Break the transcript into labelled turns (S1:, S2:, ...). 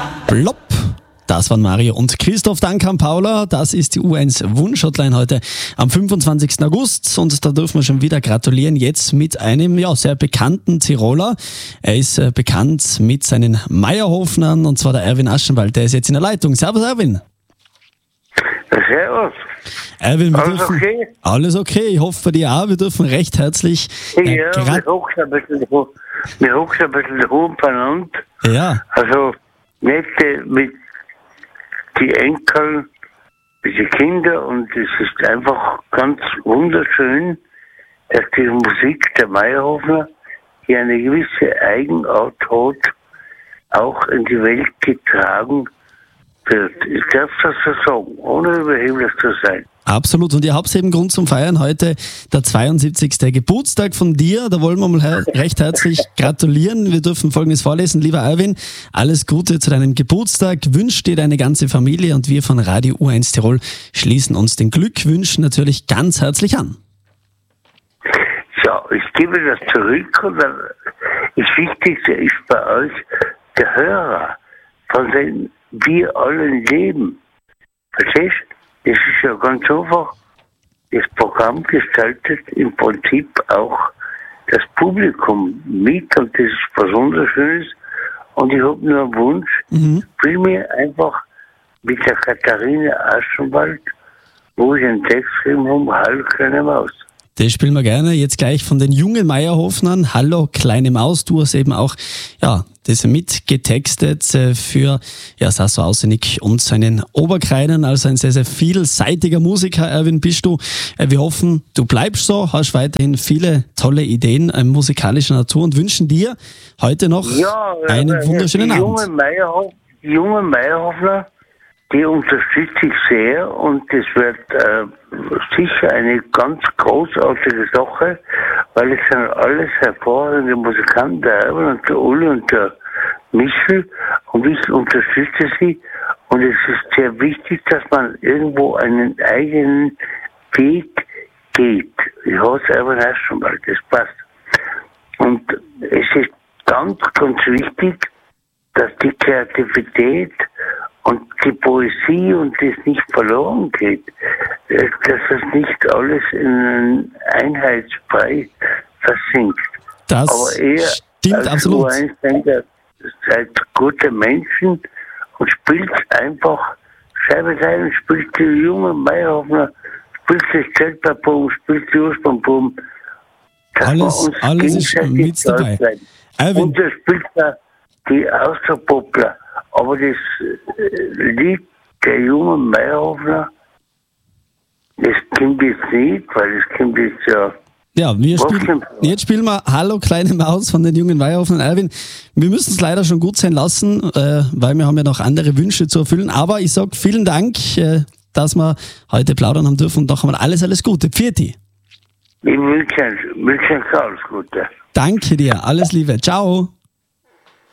S1: Plopp. Das waren Mario und Christoph. Danke an Paula. Das ist die U1 Wunsch-Hotline heute am 25. August. Und da dürfen wir schon wieder gratulieren. Jetzt mit einem sehr bekannten Tiroler. Er ist bekannt mit seinen Meierhofnern, und zwar der Erwin Aschenwald. Der ist jetzt in der Leitung. Servus, Erwin.
S2: Servus.
S1: Erwin,
S2: Alles okay?
S1: Alles okay. Ich hoffe bei dir auch. Wir dürfen recht herzlich
S2: Wir hocken ein bisschen rum beieinander.
S1: Ja.
S2: Also nicht mit die Enkel, mit den Kindern, und es ist einfach ganz wunderschön, dass die Musik der Meierhofner hier eine gewisse Eigenart hat, auch in die Welt getragen wird. Ich darf das so sagen, ohne überheblich zu sein.
S1: Absolut. Und ihr habt eben Grund zum Feiern. Heute der 72. Geburtstag von dir. Da wollen wir mal recht herzlich gratulieren. Wir dürfen Folgendes vorlesen. Lieber Erwin, alles Gute zu deinem Geburtstag. Wünscht dir deine ganze Familie, und wir von Radio U1 Tirol schließen uns den Glückwünschen natürlich ganz herzlich an.
S2: So, ich gebe das zurück, und das Wichtigste ist bei euch der Hörer, von dem wir allen leben. Verstehst du? Es ist ja ganz einfach, das Programm gestaltet im Prinzip auch das Publikum mit, und das ist was Wunderschönes. Und ich habe nur einen Wunsch, spiel mir einfach mit der Katharina Aschenwald, wo ich einen Text geschrieben habe, Hallo kleine Maus.
S1: Das spielen wir gerne. Jetzt gleich von den jungen Meierhofnern. Hallo kleine Maus. Du hast eben auch das mitgetextet für Sasso Ausenig und seinen Oberkreinen. Also ein sehr, sehr vielseitiger Musiker, Erwin, bist du. Wir hoffen, du bleibst so, hast weiterhin viele tolle Ideen musikalischer Natur und wünschen dir heute noch einen wunderschönen Abend.
S2: Die jungen Meierhofner, die unterstütze ich sehr, und das wird sicher eine ganz großartige Sache, weil es sind alles hervorragende Musikanten, der Erwin und der Uli und der Michel, und ich unterstütze sie, und es ist sehr wichtig, dass man irgendwo einen eigenen Weg geht. Ich hasse Erwin Aschenwald, das passt. Und es ist ganz, ganz wichtig, dass die Kreativität und die Poesie und das nicht verloren geht, dass das nicht alles in einen Einheitsbrei versinkt.
S1: Das
S2: aber eher
S1: stimmt absolut.
S2: Seid gute Menschen und spielt einfach Scheibe rein und spielt die jungen Meierhofner, spielt das Zeltpapum, spielt die Ursprungpum.
S1: Alles ist mit dabei.
S2: Und er spielt da die Austerpoppler. Aber das Lied der jungen Meierhofner, das kommt jetzt nicht, weil das kommt jetzt
S1: jetzt spielen wir Hallo kleine Maus von den jungen Meierhofnern. Erwin, wir müssen es leider schon gut sein lassen, weil wir haben ja noch andere Wünsche zu erfüllen. Aber ich sage vielen Dank, dass wir heute plaudern haben dürfen, und noch einmal alles Gute. Pfiati.
S2: Ich wünsche alles Gute.
S1: Danke dir, alles Liebe. Ciao.